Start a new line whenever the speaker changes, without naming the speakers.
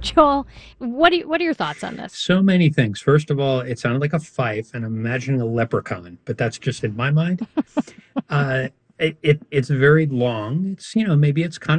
Joel, what are your thoughts on this?
So many things. First of all, it sounded like a fife, and I'm imagining a leprechaun, but that's just in my mind. It's very long. It's maybe it's kind